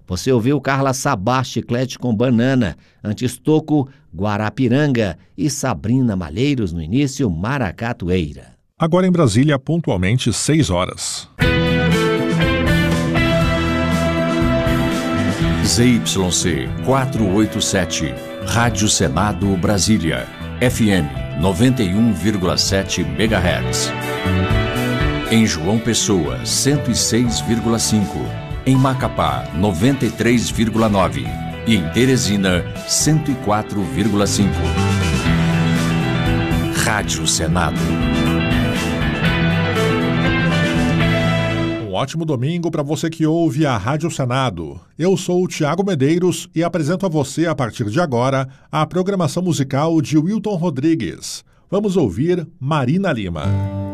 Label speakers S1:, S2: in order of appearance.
S1: Você ouviu Carla Sabá, Chiclete com Banana. Antes Toco, Guarapiranga. E Sabrina Malheiros no início, Maracatueira.
S2: Agora em Brasília, pontualmente 6 horas.
S3: ZYC 487, Rádio Senado Brasília, FM 91,7 MHz. Em João Pessoa, 106,5. Em Macapá, 93,9. E em Teresina, 104,5. Rádio Senado.
S2: Um ótimo domingo para você que ouve a Rádio Senado. Eu sou o Tiago Medeiros e apresento a você, a partir de agora, a programação musical de Wilton Rodrigues. Vamos ouvir Marina Lima.